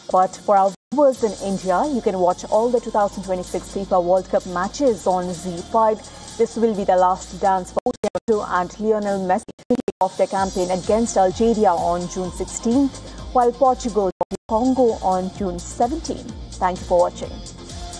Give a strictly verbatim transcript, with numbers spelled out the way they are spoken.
But for our viewers in India, you can watch all the two thousand twenty-six FIFA World Cup matches on Z five. This will be the last dance for Ronaldo and Lionel Messi to kick off their campaign against Algeria on June sixteenth, while Portugal will Congo on June seventeenth. Thank you for watching.